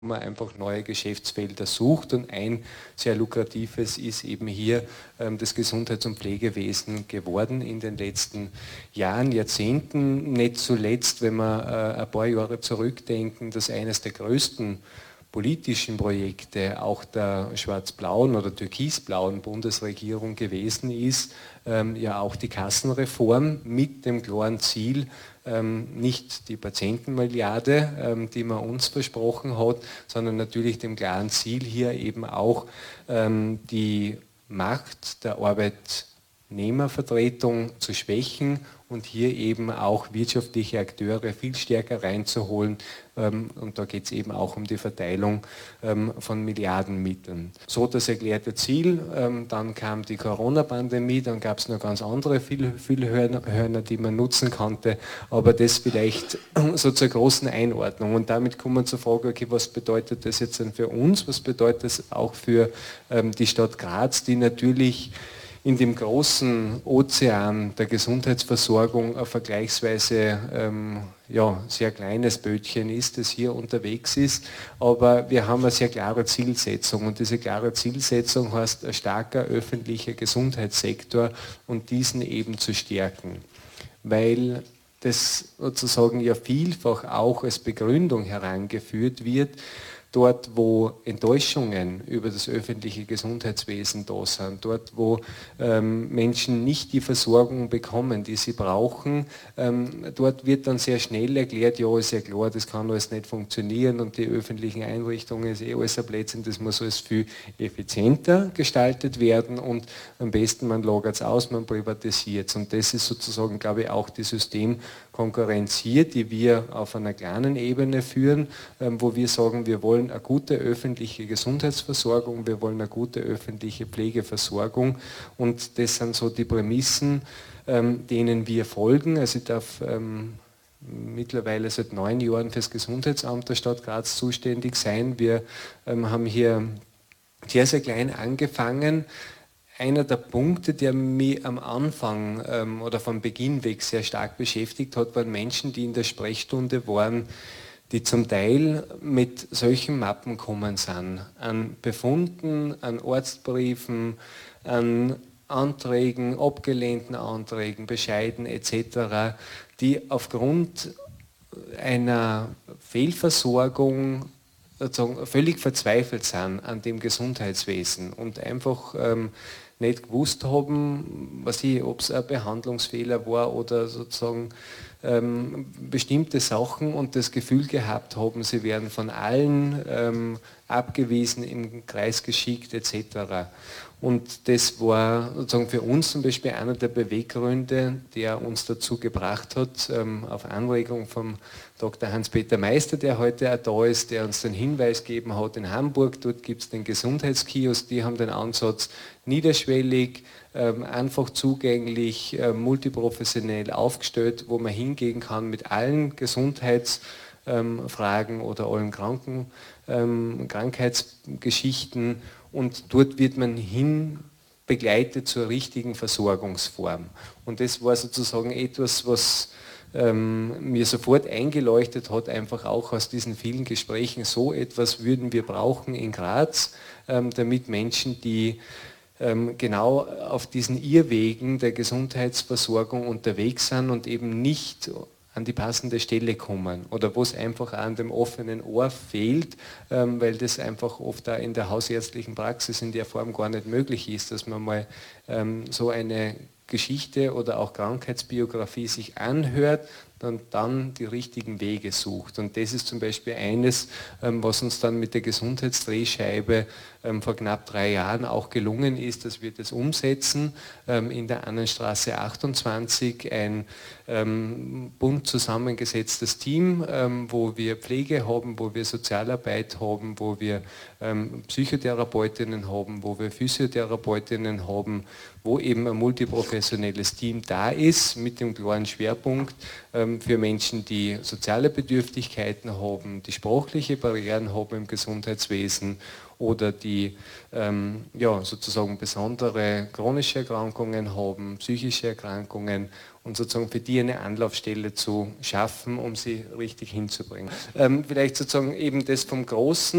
man einfach neue Geschäftsfelder sucht, und ein sehr lukratives ist eben hier das Gesundheits- und Pflegewesen geworden in den letzten Jahren, Jahrzehnten. Nicht zuletzt, wenn wir ein paar Jahre zurückdenken, dass eines der größten politischen Projekte auch der schwarz-blauen oder türkis-blauen Bundesregierung gewesen ist, ja auch die Kassenreform mit dem klaren Ziel, nicht die Patientenmilliarde, die man uns versprochen hat, sondern natürlich dem klaren Ziel hier eben auch die Macht der Arbeitnehmervertretung zu schwächen und hier eben auch wirtschaftliche Akteure viel stärker reinzuholen. Und da geht es eben auch um die Verteilung von Milliardenmitteln. So das erklärte Ziel. Dann kam die Corona-Pandemie, dann gab es noch ganz andere Füllhörner, die man nutzen konnte, aber das vielleicht so zur großen Einordnung. Und damit kommen wir zur Frage, okay, was bedeutet das jetzt denn für uns? Was bedeutet das auch für die Stadt Graz, die natürlich in dem großen Ozean der Gesundheitsversorgung ein vergleichsweise sehr kleines Bötchen ist, das hier unterwegs ist. Aber wir haben eine sehr klare Zielsetzung, und diese klare Zielsetzung heißt ein starker öffentlicher Gesundheitssektor und diesen eben zu stärken. Weil das sozusagen ja vielfach auch als Begründung herangeführt wird, dort, wo Enttäuschungen über das öffentliche Gesundheitswesen da sind, dort, wo Menschen nicht die Versorgung bekommen, die sie brauchen, dort wird dann sehr schnell erklärt, ja, ist ja klar, das kann alles nicht funktionieren und die öffentlichen Einrichtungen ist alles ein Blödsinn, das muss alles viel effizienter gestaltet werden und am besten man lagert es aus, man privatisiert es. Und das ist sozusagen, glaube ich, auch die Systemkonkurrenz hier, die wir auf einer kleinen Ebene führen, wo wir sagen, wir wollen eine gute öffentliche Gesundheitsversorgung, wir wollen eine gute öffentliche Pflegeversorgung, und das sind so die Prämissen, denen wir folgen. Also ich darf mittlerweile seit 9 Jahren für das Gesundheitsamt der Stadt Graz zuständig sein. Wir haben hier sehr, sehr klein angefangen. Einer der Punkte, der mich am Anfang oder von Beginn weg sehr stark beschäftigt hat, waren Menschen, die in der Sprechstunde waren, die zum Teil mit solchen Mappen kommen sind, an Befunden, an Arztbriefen, an Anträgen, abgelehnten Anträgen, Bescheiden etc., die aufgrund einer Fehlversorgung sozusagen völlig verzweifelt sind an dem Gesundheitswesen und einfach nicht gewusst haben, ob es ein Behandlungsfehler war oder sozusagen bestimmte Sachen, und das Gefühl gehabt haben, sie werden von allen abgewiesen, im Kreis geschickt etc. Und das war sozusagen für uns zum Beispiel einer der Beweggründe, der uns dazu gebracht hat, auf Anregung vom Dr. Hans-Peter Meister, der heute auch da ist, der uns den Hinweis gegeben hat, in Hamburg, dort gibt es den Gesundheitskiosk, die haben den Ansatz niederschwellig, einfach zugänglich, multiprofessionell aufgestellt, wo man hingehen kann mit allen Gesundheitsfragen oder allen Krankheitsgeschichten, und dort wird man hin begleitet zur richtigen Versorgungsform. Und das war sozusagen etwas, was mir sofort eingeleuchtet hat, einfach auch aus diesen vielen Gesprächen, so etwas würden wir brauchen in Graz, damit Menschen, die genau auf diesen Irrwegen der Gesundheitsversorgung unterwegs sind und eben nicht an die passende Stelle kommen oder wo es einfach an dem offenen Ohr fehlt, weil das einfach oft auch in der hausärztlichen Praxis in der Form gar nicht möglich ist, dass man mal so eine Geschichte oder auch Krankheitsbiografie sich anhört und dann die richtigen Wege sucht. Und das ist zum Beispiel eines, was uns dann mit der Gesundheitsdrehscheibe vor knapp 3 Jahren auch gelungen ist, dass wir das umsetzen. In der Annenstraße 28 ein bunt zusammengesetztes Team, wo wir Pflege haben, wo wir Sozialarbeit haben, wo wir Psychotherapeutinnen haben, wo wir Physiotherapeutinnen haben, wo eben ein multiprofessionelles Team da ist, mit dem klaren Schwerpunkt, für Menschen, die soziale Bedürftigkeiten haben, die sprachliche Barrieren haben im Gesundheitswesen oder die ja, sozusagen besondere chronische Erkrankungen haben, psychische Erkrankungen und sozusagen für die eine Anlaufstelle zu schaffen, um sie richtig hinzubringen. Vielleicht sozusagen eben das vom Großen.